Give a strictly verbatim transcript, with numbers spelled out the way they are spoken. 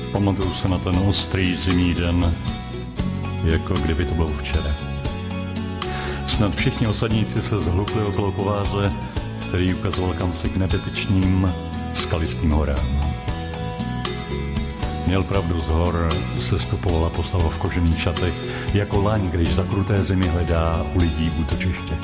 Pamatuju se na ten ostrý zimní den, jako kdyby to bylo včera. Snad všichni osadníci se zhlukli okolo kováře, který ukazoval kamsi k nebetyčným skalistým horám. Měl pravdu, z hor se stupovala postava v kožených šatech, jako laň, když za kruté zimy hledá u lidí útočiště.